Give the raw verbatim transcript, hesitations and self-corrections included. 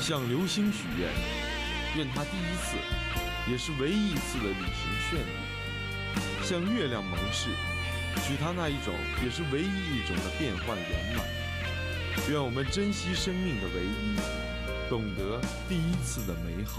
向流星许愿，愿它第一次，也是唯一一次的旅行绚丽；向月亮盟誓，许它那一种也是唯一一种的变幻圆满。愿我们珍惜生命的唯一，懂得第一次的美好。